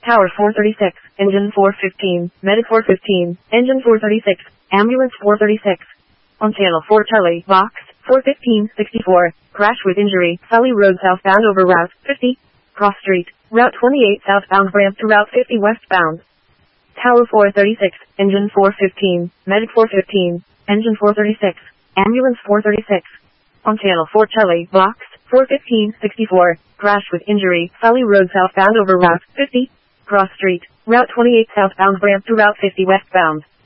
Tower 436, Engine 415, Medic 415, Engine 436, Ambulance 436. On Channel 4 Charlie, Box 415-64, crash with injury, Sully Road southbound over Route 50, Cross Street, Route 28 southbound ramp to Route 50 westbound. Tower 436, Engine 415, Medic 415, Engine 436, Ambulance 436. On Channel 4 Charlie, Box 415-64, crash with injury, Sully Road southbound over Route 50, Cross Street, Route 28 southbound ramp to Route 50 westbound.